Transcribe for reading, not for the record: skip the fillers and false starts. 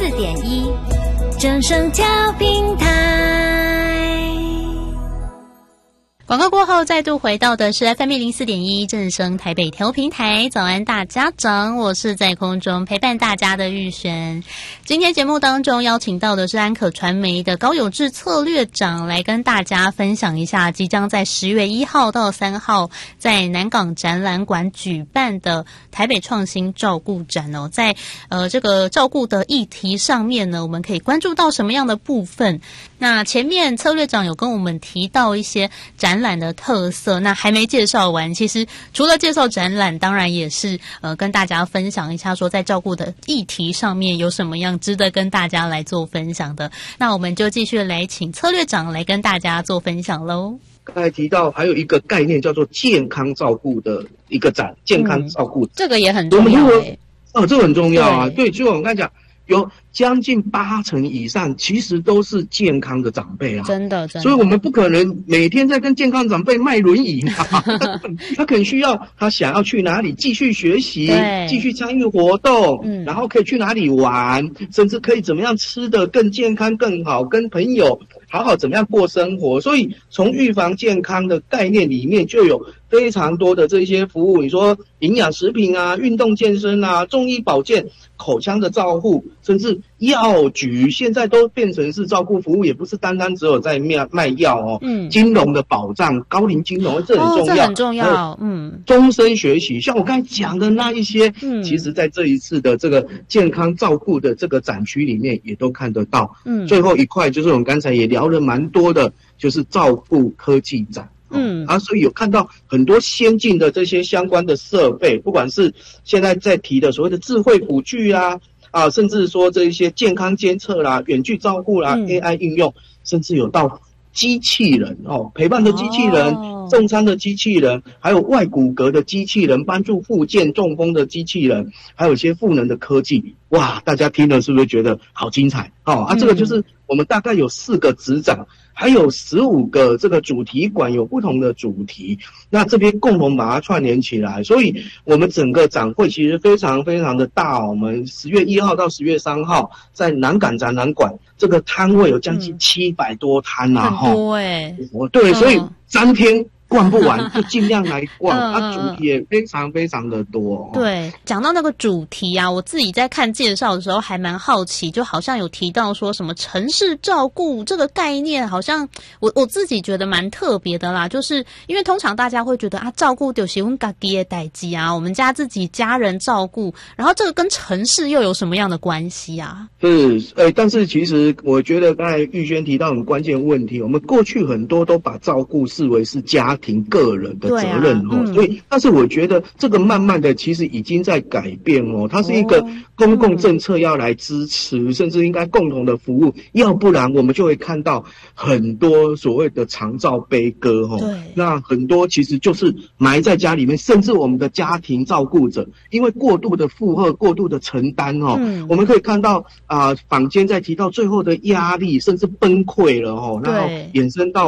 104.1正声调频台。 广告过后再度回到的是 FM 104.1正声台北调频台，早安大家长，我是在空中陪伴大家的玉璇。今天节目当中邀请到的是安可传媒的高有志策略长，来跟大家分享一下即将在10月1号到3号在南港展览馆举办的台北创新照顾展哦。在这个照顾的议题上面呢，我们可以关注到什么样的部分？那前面策略长有跟我们提到一些展览的特色，那还没介绍完。其实除了介绍展览，当然也是跟大家分享一下说在照顾的议题上面有什么样值得跟大家来做分享的。那我们就继续来请策略长来跟大家做分享咯。 刚才提到还有一个概念叫做健康照顾的一个展，健康照顾这个也很重要这个很重要啊。对，就我们刚才讲，有将近80%以上其实都是健康的长辈啊， 真的。 所以我们不可能每天在跟健康长辈卖轮椅嘛他可能需要他想要去哪里继续学习，继续参与活动，然后可以去哪里玩，甚至可以怎么样吃得更健康更好，跟朋友好好怎么样过生活。所以从预防健康的概念里面就有非常多的这些服务，你说营养食品啊、运动健身啊、中医保健、口腔的照护，甚至药局现在都变成是照顾服务，也不是单单只有在卖药哦。金融的保障，高龄金融这很重要， 这很重要。 终身学习，像我刚才讲的那一些，其实在这一次的这个健康照顾的这个展区里面也都看得到。最后一块就是我们刚才也聊了蛮多的，就是照顾科技展。所以有看到很多先进的这些相关的设备，不管是现在在提的所谓的智慧辅具甚至说这一些健康监测啦、远距照顾啦、AI 应用，甚至有到机器人陪伴的机器人、送餐的机器人，还有外骨骼的机器人，帮助复健中风的机器人，还有一些赋能的科技。哇，大家听了是不是觉得好精彩这个就是我们大概有4个执掌，还有15个这个主题馆，有不同的主题，那这边共同把它串联起来，所以我们整个展会其实非常非常的大。我们10月1号到10月3号在南港展览馆，这个摊位有将近700多摊很多对，所以3天逛不完就尽量来逛主题也非常非常的多对，讲到那个主题啊，我自己在看介绍的时候还蛮好奇，就好像有提到说什么城市照顾这个概念，好像我自己觉得蛮特别的啦。就是因为通常大家会觉得照顾就是我们自己的代志我们家自己家人照顾，然后这个跟城市又有什么样的关系啊？ 但是其实我觉得刚才玉轩提到很关键问题，我们过去很多都把照顾视为是家庭个人的责任所以但是我觉得这个慢慢的其实已经在改变它是一个公共政策要来支持，甚至应该共同的服务，要不然我们就会看到很多所谓的长照悲歌那很多其实就是埋在家里面，甚至我们的家庭照顾者因为过度的负荷、过度的承担我们可以看到坊间在提到最后的压力甚至崩溃了然后衍生到